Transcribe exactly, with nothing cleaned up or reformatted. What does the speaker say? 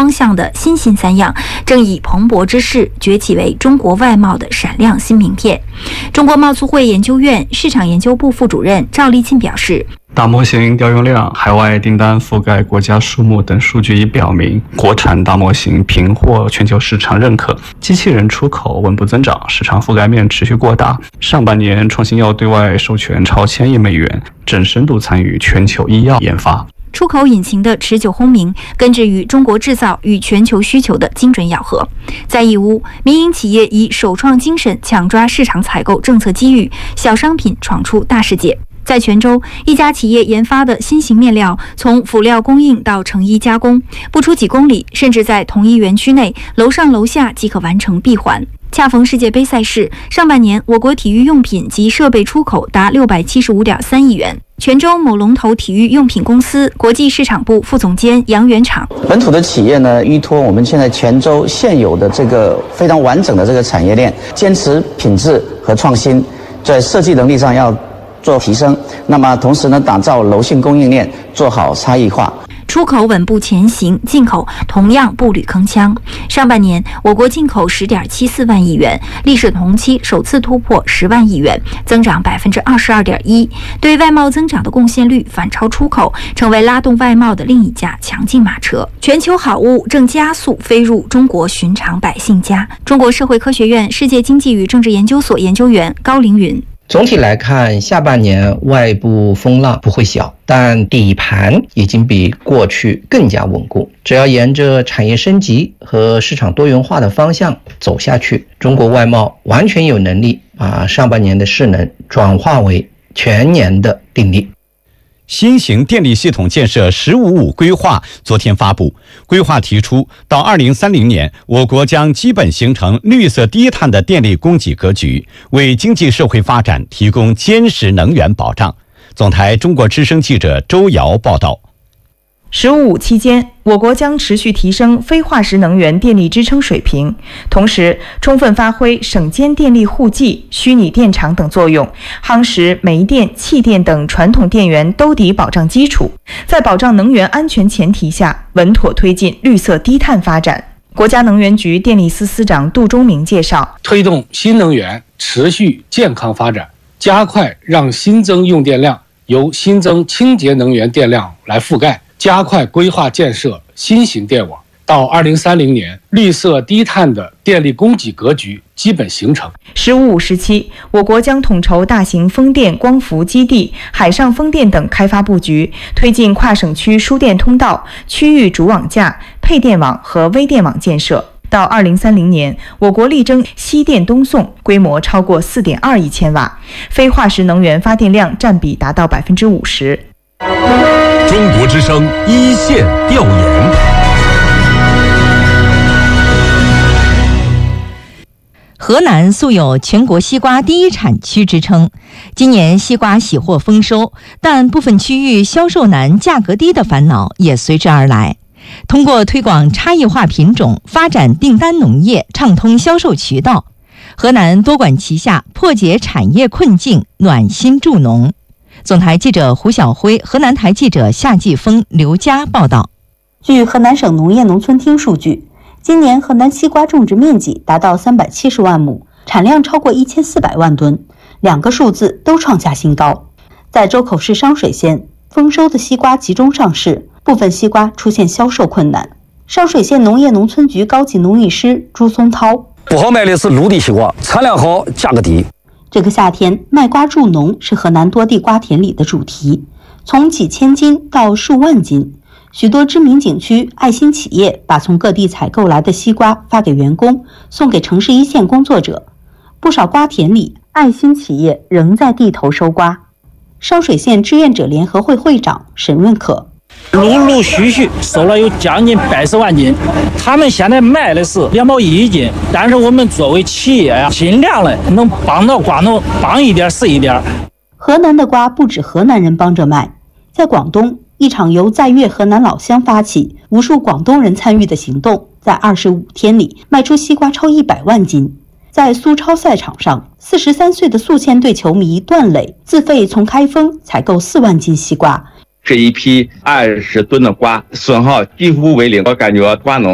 方向的新兴三样，正以蓬勃之势崛起为中国外贸的闪亮新名片。中国贸促会研究院市场研究部副主任赵立庆表示， 大模型调用量、海外订单覆盖国家数目等数据已表明，国产大模型频获全球市场认可，机器人出口稳步增长，市场覆盖面持续扩大。上半年，创新药对外授权超千亿美元，正深度参与全球医药研发。 出口引擎的持久轰鸣，根植于中国制造与全球需求的精准咬合。在义乌，民营企业以首创精神抢抓市场采购政策机遇，小商品闯出大世界。在泉州，一家企业研发的新型面料，从辅料供应到成衣加工，不出几公里，甚至在同一园区内，楼上楼下即可完成闭环。恰逢世界杯赛事，上半年我国体育用品及设备出口达六百七十五点三亿元。泉州某龙头体育用品公司国际市场部副总监杨元厂， 本土的企业呢，依托我们现在泉州现有的这个非常完整的这个产业链，坚持品质和创新，在设计能力上要做提升，那么同时呢，打造柔性供应链，做好差异化。 出口稳步前行，进口同样步履铿锵。上半年，我国进口十点七四万亿元，历史同期首次突破十万亿元，增长百分之二十二点一，对外贸增长的贡献率反超出口，成为拉动外贸的另一架强劲马车。全球好物正加速飞入中国寻常百姓家。中国社会科学院世界经济与政治研究所研究员高凌云。 总体来看，下半年外部风浪不会小，但底盘已经比过去更加稳固。只要沿着产业升级和市场多元化的方向走下去，中国外贸完全有能力把上半年的势能转化为全年的定力。 新型电力系统建设“十五五”规划昨天发布，规划提出，到二零三零年，我国将基本形成绿色低碳的电力供给格局，为经济社会发展提供坚实能源保障。总台中国之声记者周瑶报道。 十五五期间，我国将持续提升非化石能源电力支撑水平，同时充分发挥省间电力互济、虚拟电厂等作用，夯实煤电、气电等传统电源兜底保障基础，在保障能源安全前提下，稳妥推进绿色低碳发展。国家能源局电力司司长杜忠明介绍， 推动新能源持续健康发展，加快让新增用电量由新增清洁能源电量来覆盖，加快规划建设新型电网，到二零三零年，绿色低碳的电力供给格局基本形成。 十五五时期，我国将统筹大型风电、光伏基地、海上风电等开发布局，推进跨省区输电通道、区域主网架、配电网和微电网建设。到二零三零年，我国力争西电东送，规模超过四点二亿千瓦，非化石能源发电量占比达到百分之五十。 中国之声一线调研。 河南素有全国西瓜第一产区之称，今年西瓜喜获丰收，但部分区域销售难、价格低的烦恼也随之而来。通过推广差异化品种，发展订单农业，畅通销售渠道，河南多管齐下，破解产业困境，暖心助农。总台记者胡晓辉，河南台记者夏继峰、刘佳报道。 据河南省农业农村厅数据，今年河南西瓜种植面积达到三百七十万亩，产量超过一千四百万吨，两个数字都创下新高。在周口市商水县，丰收的西瓜集中上市，部分西瓜出现销售困难。商水县农业农村局高级农艺师朱松涛： 不好卖的是陆地西瓜，产量好，价格低。 这个夏天，卖瓜助农是河南多地瓜田里的主题，从几千斤到数万斤。许多知名景区、爱心企业把从各地采购来的西瓜发给员工，送给城市一线工作者。不少瓜田里，爱心企业仍在地头收瓜。商水县志愿者联合会会长沈润可： 陆陆续续收了有将近百十万斤，他们现在卖的是两毛一斤，但是我们作为企业呀，尽量的能帮到瓜农，帮一点是一点。 河南的瓜不止河南人帮着卖，在广东，一场由在粤河南老乡发起、无数广东人参与的行动，在二十五天里卖出西瓜超一百万斤。在苏超赛场上，四十三岁的宿迁队球迷段磊自费从开封采购四万斤西瓜。 这一批二十吨的瓜损耗几乎为零，我感觉瓜农